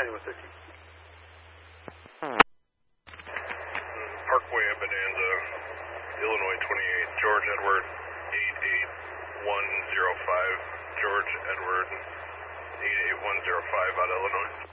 9160. Parkway Bonanza, Illinois 28, George Edward 88105, George Edward 88105 out of Illinois.